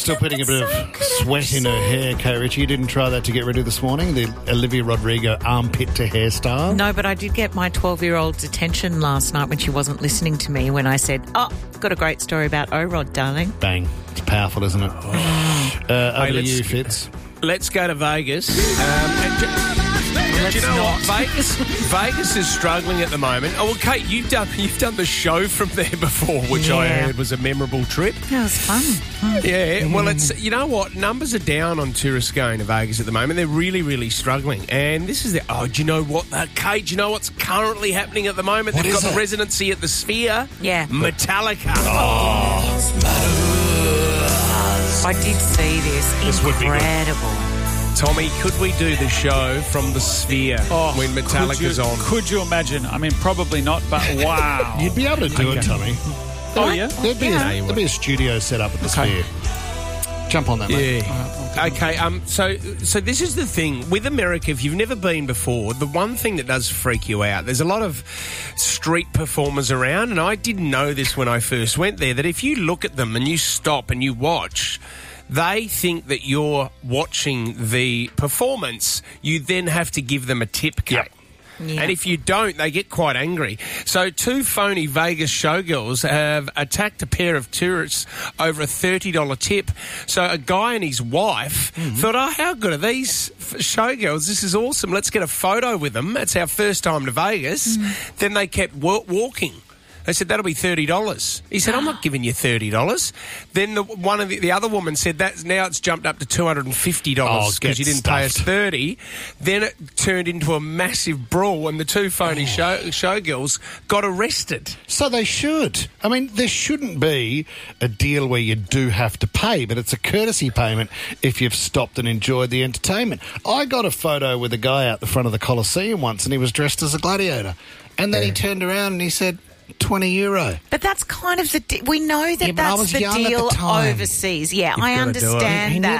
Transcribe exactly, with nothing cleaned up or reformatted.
still putting a bit so of sweat in her hair, Kay Ritchie. You didn't try that to get ready this morning, the Olivia Rodrigo armpit to hairstyle? No, but I did get my twelve-year-old's attention last night when she wasn't listening to me when I said, oh, got a great story about O-Rod, darling. Bang. It's powerful, isn't it? Mm. Uh, over Hey, to let's- you, Fitz. Let's go to Vegas. Um, and ju- do you know what? Vegas, Vegas is struggling at the moment. Oh, well, Kate, you've done you've done the show from there before, which I Yeah. heard was a memorable trip. That was fun. Yeah, well, it's you know what? Numbers are down on tourists going to Vegas at the moment. They're really, really struggling. And this is the oh, do you know what, uh, Kate? Do you know what's currently happening at the moment? What They've is got it? the residency at the Sphere. Yeah. Metallica. I did see this. This would be good. Incredible. Tommy, could we do the show from the Sphere when could Metallica's you, on? Could you imagine? I mean, probably not, but wow. You'd be able to do it, Tommy. Oh, yeah? There'd be, Yeah. a, there'd be a studio set up at the Okay. Sphere. Jump on that, mate. Yeah. Okay. Um. So, so this is the thing with America. If you've never been before, the one thing that does freak you out. There's a lot of street performers around, and I didn't know this when I first went there. That if you look at them and you stop and you watch, they think that you're watching the performance. You then have to give them a tip, Kate. Yep. Yeah. And if you don't, they get quite angry. So two phony Vegas showgirls have attacked a pair of tourists over a thirty dollars tip. So a guy and his wife Mm-hmm. thought, oh, how good are these f- showgirls? This is awesome. Let's get a photo with them. It's our first time to Vegas. Mm. Then they kept wa- walking. They said, that'll be thirty dollars. He said, I'm not giving you thirty dollars. Then the, one of the, the other woman said, that now it's jumped up to two hundred fifty dollars Oh, because get you didn't pay us stuffed. thirty dollars. Then it turned into a massive brawl and the two phony Oh. show, showgirls got arrested. So they should. I mean, there shouldn't be a deal where you do have to pay, but it's a courtesy payment if you've stopped and enjoyed the entertainment. I got a photo with a guy out the front of the Colosseum once, and he was dressed as a gladiator. And then he turned around and he said, twenty euro. But that's kind of the... De- we know that Yeah, but I that's was the young at the deal time. overseas. Yeah, You've I gotta do it. understand He that.